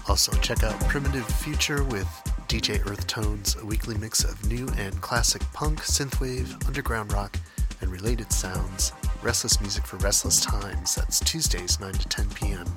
Also, check out Primitive Future with DJ Earth Tones, a weekly mix of new and classic punk, synthwave, underground rock, and related sounds. Restless Music for Restless Times. That's Tuesdays, 9 to 10 p.m.